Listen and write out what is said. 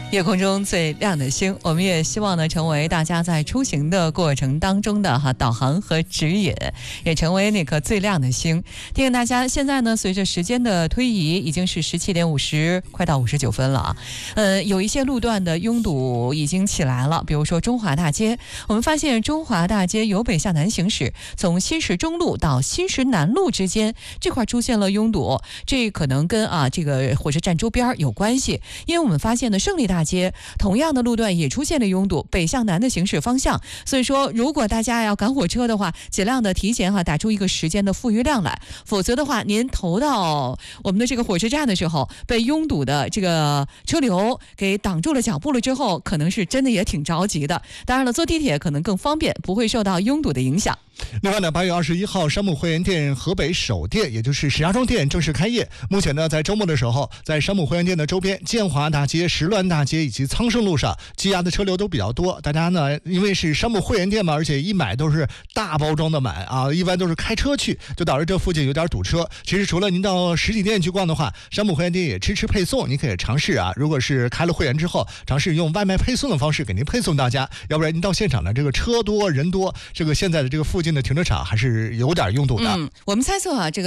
夜空中最亮的星，我们也希望呢成为大家在出行的过程当中的导航和指引，也成为那颗最亮的星。提醒大家，现在呢随着时间的推移，已经是17点50，快到59分了啊。有一些路段的拥堵已经起来了，比如说中华大街，我们发现中华大街由北向南行驶，从新石中路到新石南路之间这块出现了拥堵，这可能跟这个火车站周边有关系，因为我们发现呢胜利大街同样的路段也出现了拥堵，北向南的行驶方向，所以说如果大家要赶火车的话，尽量的提前打出一个时间的富余量来，否则的话您投到我们的这个火车站的时候，被拥堵的这个车流给挡住了脚步了之后，可能是真的也挺着急的。当然了，坐地铁可能更方便，不会受到拥堵的影响。 另外呢，8月21号，山姆会员店河北首店，也就是石家庄店正式开业。目前呢，在周末的时候，在山姆会员店的周边，建华大街、石乱大街以及苍生路上，积压的车流都比较多。大家呢，因为是山姆会员店嘛，而且一买都是大包装的买啊，一般都是开车去，就导致这附近有点堵车。其实除了您到实体店去逛的话，山姆会员店也支持配送，您可以尝试如果是开了会员之后，尝试用外卖配送的方式给您配送大家，要不然您到现场呢，这个车多人多，这个现在的这个附近的停车场还是有点拥堵的。 我们猜测这个